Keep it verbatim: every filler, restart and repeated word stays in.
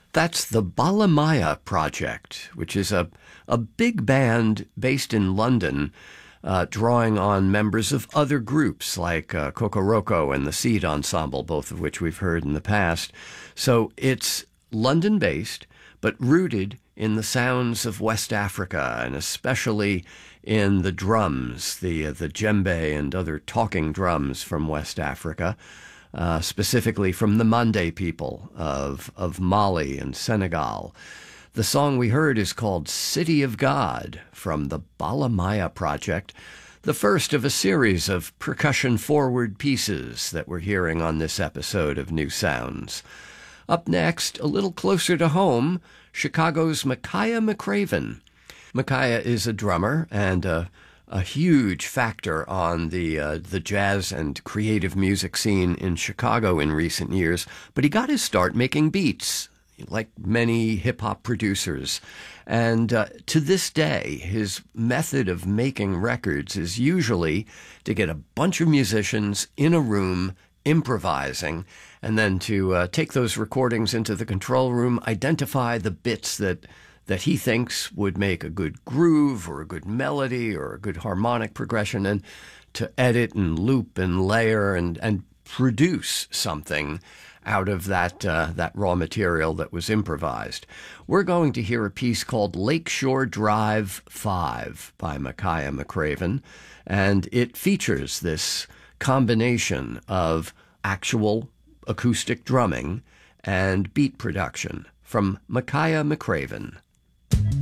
That's the Balamaya Project, which is a, a big band based in London, uh, drawing on members of other groups like uh, Kokoroko and the Seed Ensemble, both of which we've heard in the past. So it's London-based, but rooted in the sounds of West Africa, and especially in the drums, the uh, the djembe and other talking drums from West Africa, uh, specifically from the Mande people of, of Mali and Senegal. The song we heard is called City of God from the Balamaya Project, the first of a series of percussion-forward pieces that we're hearing on this episode of New Sounds. Up next, a little closer to home, Chicago's Makaya McCraven. Makaya is a drummer and a, a huge factor on the uh, the jazz and creative music scene in Chicago in recent years, but he got his start making beats, like many hip-hop producers. And uh, to this day, his method of making records is usually to get a bunch of musicians in a room improvising, and then to uh, take those recordings into the control room, identify the bits that that he thinks would make a good groove or a good melody or a good harmonic progression, and to edit and loop and layer and, and produce something out of that uh, that raw material that was improvised. We're going to hear a piece called Lakeshore Drive five by Makaya McCraven, and it features this combination of actual acoustic drumming and beat production from Makaya McCraven.